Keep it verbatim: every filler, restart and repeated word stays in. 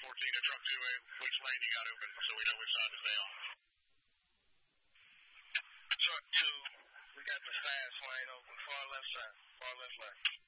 fourteen to truck two, which lane you got open so we know which side to stay on. Truck two, we got the fast lane open, far left side, far left lane.